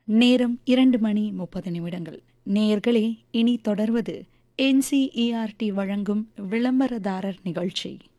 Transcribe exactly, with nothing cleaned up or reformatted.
நேரம் இரண்டு மணி முப்பது நிமிடங்கள். நேயர்களே, இனி தொடர்வது என்சிஇஆர்டி வழங்கும் விளம்பரதாரர் நிகழ்ச்சி.